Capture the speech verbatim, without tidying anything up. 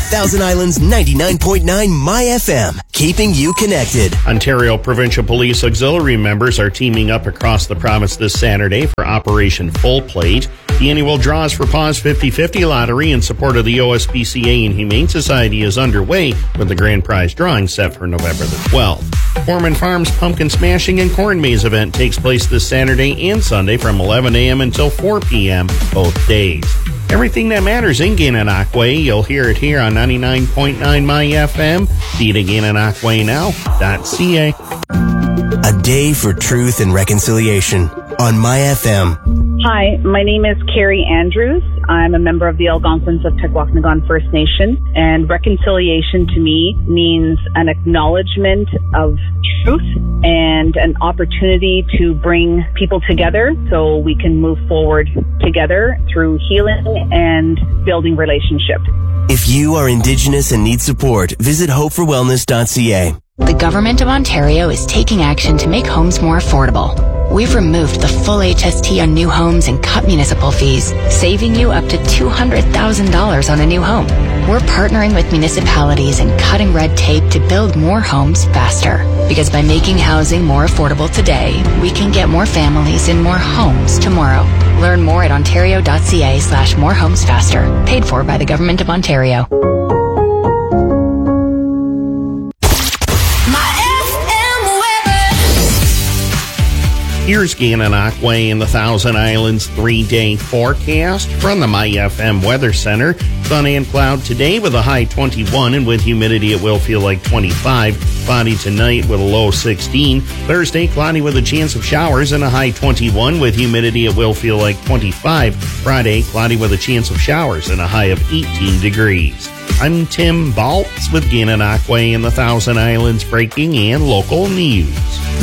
Thousand Islands ninety-nine point nine My F M, keeping you connected. Ontario Provincial Police Auxiliary members are teaming up across the province this Saturday for Operation Full Plate. The annual draws for Paws fifty-fifty lottery in support of the O S P C A and Humane Society is underway, with the grand prize drawing set for November the twelfth. Foreman Farms Pumpkin Smashing and Corn Maze event takes place this Saturday and Sunday from eleven a.m. until four p.m. both days. Everything that matters in Gananoque, you'll hear it here on ninety-nine point nine My F M. See it at Gananoque now dot c a. A day for truth and reconciliation on My F M. Hi, my name is Carrie Andrews. I'm a member of the Algonquins of Tekwakhnagan First Nation, and reconciliation to me means an acknowledgement of truth and an opportunity to bring people together so we can move forward together through healing and building relationship. If you are Indigenous and need support, visit hope for wellness dot c a. The Government of Ontario is taking action to make homes more affordable. We've removed the full H S T on new homes and cut municipal fees, saving you up to two hundred thousand dollars on a new home. We're partnering with municipalities and cutting red tape to build more homes faster. Because by making housing more affordable today, we can get more families in more homes tomorrow. Learn more at ontario dot c a slash more homes faster. Paid for by the Government of Ontario. Here's Gananoque and the Thousand Islands three-day forecast from the My F M Weather Center. Sun and cloud today with a high twenty-one, and with humidity it will feel like twenty-five. Cloudy tonight with a low sixteen. Thursday, cloudy with a chance of showers and a high twenty-one. With humidity it will feel like twenty-five. Friday, cloudy with a chance of showers and a high of eighteen degrees. I'm Tim Baltz with Gananoque and the Thousand Islands breaking and local news.